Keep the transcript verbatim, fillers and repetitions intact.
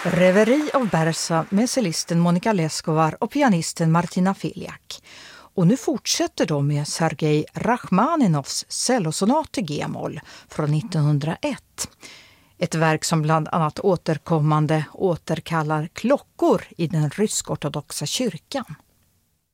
Reveri av Bersa med cellisten Monika Leskovar och pianisten Martina Filiak. Och nu fortsätter de med Sergej Rachmaninovs cellosonat i G-moll från nittonhundraett. Ett verk som bland annat återkommande återkallar klockor i den rysk-ortodoxa kyrkan.